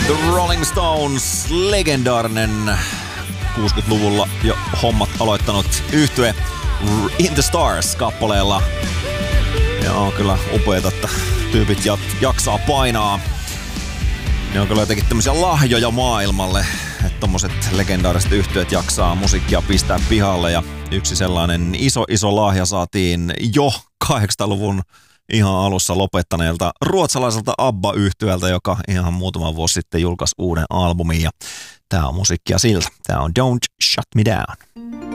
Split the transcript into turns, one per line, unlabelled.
The Rolling Stones, legendaarinen 60-luvulla jo hommat aloittanut yhtye In the Stars-kappaleella. Ja on kyllä upeeta, että tyypit jaksaa painaa. Ne on kyllä jotenkin tämmöisiä lahjoja maailmalle, että tommoset legendaariset yhtyeet jaksaa musiikkia pistää pihalle. Ja yksi sellainen iso lahja saatiin jo 80-luvun ihan alussa lopettaneelta ruotsalaiselta ABBA-yhtyöltä, joka ihan muutama vuosi sitten julkaisi uuden albumin. Ja tää on musiikkia siltä. Tää on Don't Shut Me Down.